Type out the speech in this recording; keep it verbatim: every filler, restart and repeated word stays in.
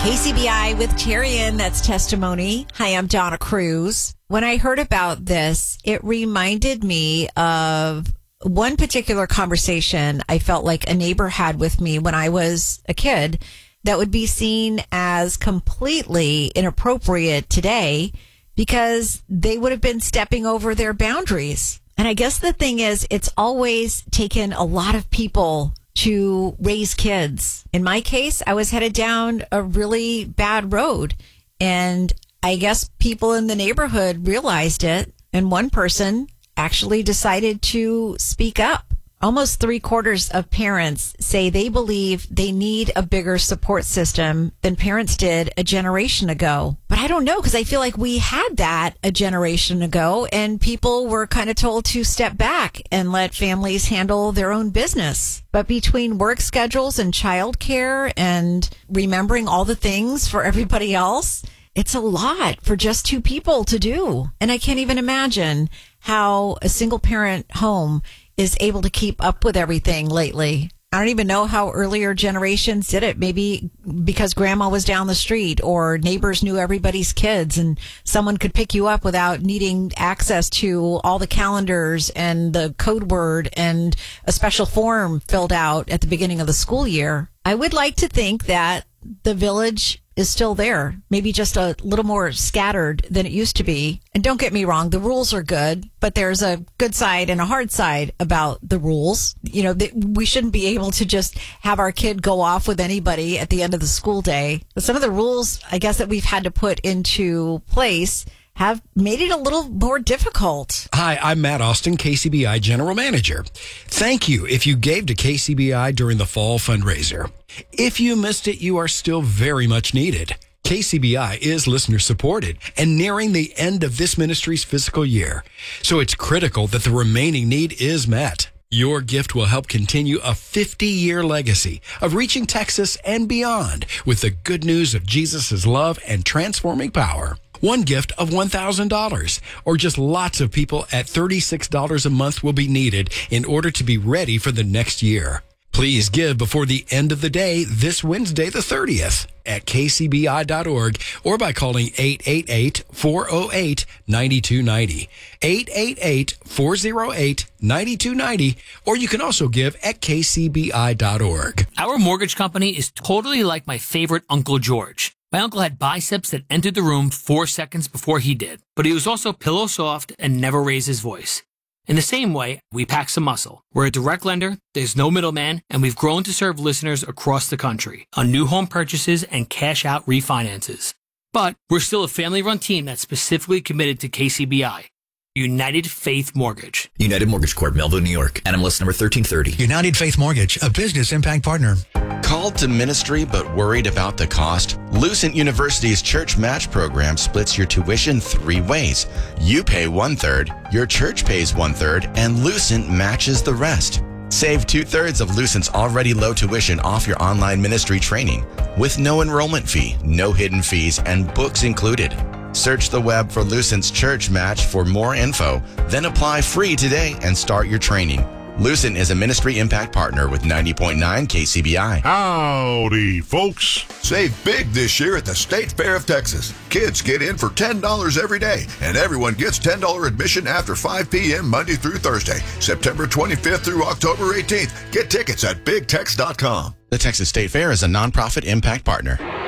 K C B I with Terrian, that's Testimony. Hi, I'm Donna Cruz. When I heard about this, it reminded me of one particular conversation I felt like a neighbor had with me when I was a kid that would be seen as completely inappropriate today because they would have been stepping over their boundaries. And I guess the thing is, it's always taken a lot of people to raise kids. In my case, I was headed down a really bad road, and I guess people in the neighborhood realized it, and one person actually decided to speak up. Almost three quarters of parents say they believe they need a bigger support system than parents did a generation ago. But I don't know, because I feel like we had that a generation ago and people were kind of told to step back and let families handle their own business. But between work schedules and childcare and remembering all the things for everybody else, it's a lot for just two people to do. And I can't even imagine how a single parent home is able to keep up with everything lately. I don't even know how earlier generations did it. Maybe because grandma was down the street or neighbors knew everybody's kids and someone could pick you up without needing access to all the calendars and the code word and a special form filled out at the beginning of the school year. I would like to think that the village is still there, maybe just a little more scattered than it used to be. And don't get me wrong, the rules are good, but there's a good side and a hard side about the rules. You know, th- we shouldn't be able to just have our kid go off with anybody at the end of the school day. But some of the rules, I guess, that we've had to put into place have made it a little more difficult. Hi, I'm Matt Austin, K C B I General Manager. Thank you if you gave to K C B I during the fall fundraiser. If you missed it, you are still very much needed. K C B I is listener supported and nearing the end of this ministry's fiscal year. So it's critical that the remaining need is met. Your gift will help continue a fifty-year legacy of reaching Texas and beyond with the good news of Jesus' love and transforming power. One gift of one thousand dollars or just lots of people at thirty-six dollars a month will be needed in order to be ready for the next year. Please give before the end of the day this Wednesday the thirtieth at k c b i dot org or by calling eight eight eight, four oh eight, nine two nine oh, eight eight eight, four oh eight, nine two nine oh, or you can also give at k c b i dot org. Our mortgage company is totally like my favorite Uncle George. My uncle had biceps that entered the room four seconds before he did, but he was also pillow soft and never raised his voice. In the same way, we pack some muscle. We're a direct lender, there's no middleman, and we've grown to serve listeners across the country on new home purchases and cash-out refinances. But we're still a family-run team that's specifically committed to K C B I. United Faith Mortgage. United Mortgage Corp, Melville, New York. N M L S number thirteen thirty. United Faith Mortgage, a business impact partner. Called to ministry but worried about the cost? Lucent University's Church Match program splits your tuition three ways. You pay one-third, your church pays one-third, and Lucent matches the rest. Save two-thirds of Lucent's already low tuition off your online ministry training with no enrollment fee, no hidden fees, and books included. Search the web for Lucent's Church Match for more info, then apply free today and start your training. Lucent is a ministry impact partner with ninety point nine K C B I. Howdy, folks. Save big this year at the State Fair of Texas. Kids get in for ten dollars every day, and everyone gets ten dollars admission after five p.m. Monday through Thursday, September twenty-fifth through October eighteenth. Get tickets at big tex dot com. The Texas State Fair is a nonprofit impact partner.